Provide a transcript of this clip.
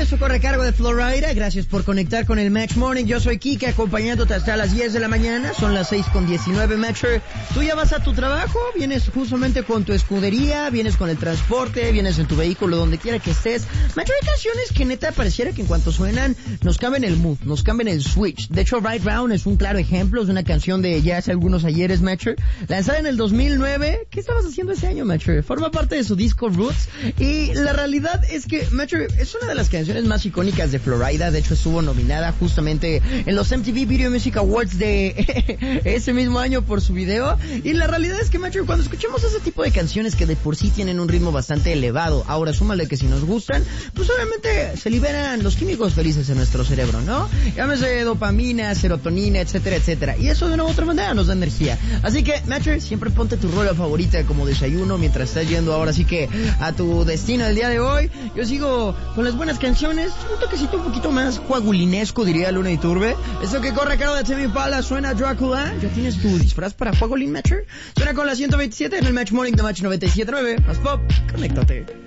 Esto corre a cargo de Florida. Gracias por conectar con el Match Morning. Yo soy Kike, acompañándote hasta las 10 de la mañana. Son las 6:19, Matcher. Tú ya vas a tu trabajo, vienes justamente con tu escudería, vienes con el transporte, vienes en tu vehículo, donde quiera que estés. Matcher, hay canciones que neta pareciera que en cuanto suenan, nos cambian el mood, nos cambian el switch. De hecho, Right Round es un claro ejemplo. Es una canción de ya hace algunos ayeres, Matcher. Lanzada en el 2009. ¿Qué estabas haciendo ese año, Matcher? Forma parte de su disco Roots. Y la realidad es que, Matcher, es una de las canciones más icónicas de Florida. De hecho, estuvo nominada justamente en los MTV Video Music Awards de ese mismo año por su video. Y la realidad es que, Matcher, cuando escuchamos ese tipo de canciones que de por sí tienen un ritmo bastante elevado, ahora súmale que si nos gustan, pues obviamente se liberan los químicos felices en nuestro cerebro, ¿no? Llámese dopamina, serotonina, etcétera, etcétera. Y eso de una u otra manera nos da energía. Así que, Matcher, siempre ponte tu rola favorita como desayuno mientras estás yendo ahora sí que a tu destino el día de hoy. Yo sigo con las buenas canciones, un toquecito un poquito más juagulinesco, diría Luna Iturbe. Eso que corre a cargo de Tame Impala, suena Drácula. ¿Ya tienes tu disfraz para Juagolín, Matcher? Suena con la 127 en el Match Morning de Match 97.9. Más pop, conéctate.